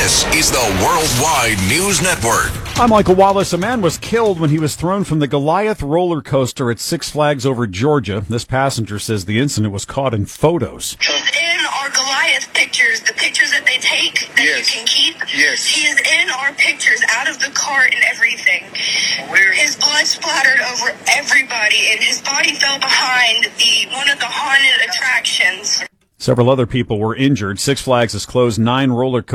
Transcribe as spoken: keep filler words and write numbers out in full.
This is the Worldwide News Network. I'm Michael Wallace. A man was killed when he was thrown from the Goliath roller coaster at Six Flags over Georgia. This passenger says the incident was caught in photos. He's in our Goliath pictures, the pictures that they take that Yes. you can keep. Yes. He is in our pictures, out of the cart and everything. Where? His blood splattered over everybody, and his body fell behind the one of the haunted attractions. Several other people were injured. Six Flags has closed nine roller coasters.